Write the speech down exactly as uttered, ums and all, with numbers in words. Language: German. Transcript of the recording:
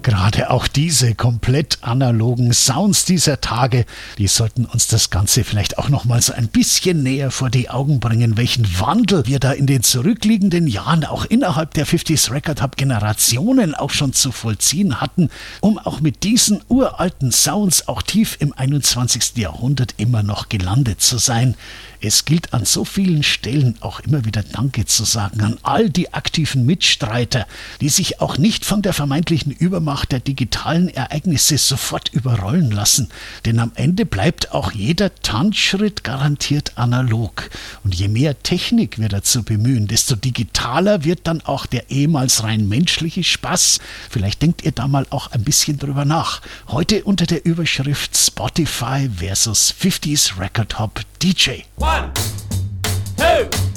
Gerade auch diese komplett analogen Sounds dieser Tage, die sollten uns das Ganze vielleicht auch noch mal so ein bisschen näher vor die Augen bringen, welchen Wandel wir da in den zurückliegenden Jahren auch innerhalb der fünfziger Record Hub Generationen auch schon zu vollziehen hatten, um auch mit diesen uralten Sounds auch tief im einundzwanzigsten Jahrhundert immer noch gelandet zu sein. Es gilt an so vielen Stellen auch immer wieder Danke zu sagen an all die aktiven Mitstreiter, die sich auch nicht von der vermeintlichen Übermacht der digitalen Ereignisse sofort überrollen lassen. Denn am Ende bleibt auch jeder Tanzschritt garantiert analog. Und je mehr Technik wir dazu bemühen, desto digitaler wird dann auch der ehemals rein menschliche Spaß. Vielleicht denkt ihr da mal auch ein bisschen drüber nach. Heute unter der Überschrift Spotify versus fünfziger Record Hub D J. One, two.